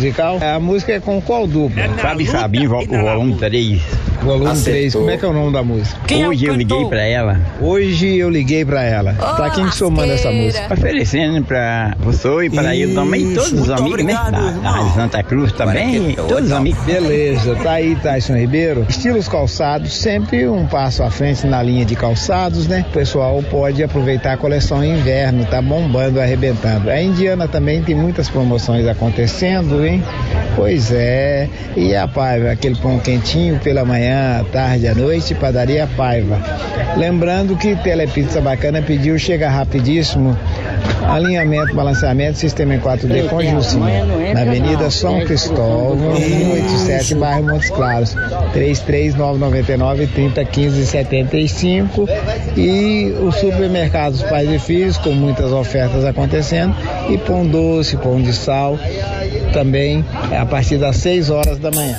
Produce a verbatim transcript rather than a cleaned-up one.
musical. A música é com qual dupla? Fábio Fabinho, o volume três. Volume três, como é que é o nome da música? Quem Hoje é eu liguei pra ela. Hoje eu liguei pra ela. Oh, pra quem que o senhor manda essa música? Oferecendo pra você e para eu também, todos os amigos, obrigado, né? Da, da Santa Cruz também, todos os amigos. Beleza, tá aí, Tyson Ribeiro. Estilos Calçados, sempre um passo à frente na linha de calçados, né? O pessoal pode aproveitar a coleção inverno, tá bombando, arrebentando. A Indiana também tem muitas promoções acontecendo, hein? Pois é. E a Paiva, aquele pão quentinho pela manhã, à tarde, à noite, Padaria Paiva. Lembrando que Telepizza Bacana pediu, chega rapidíssimo, alinhamento, balanceamento, sistema em quatro D com Jucinho, na Avenida São Cristóvão, cento e oitenta e sete, bairro Montes Claros, três três nove nove nove, três zero um cinco, sete cinco. E os supermercados Pais e Filhos, com muitas ofertas acontecendo, e pão doce, pão de sal, também a partir das seis horas da manhã.